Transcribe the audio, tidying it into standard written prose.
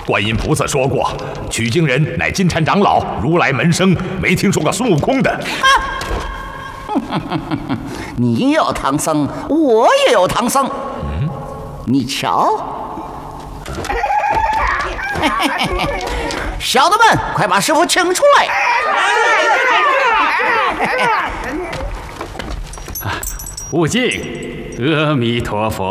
观音菩萨说过，取经人乃金蝉长老，如来门生，没听说过孙悟空的。 你有唐僧，我也有唐僧。你瞧，小的们，快把师傅请出来！ 悟净，阿弥陀佛。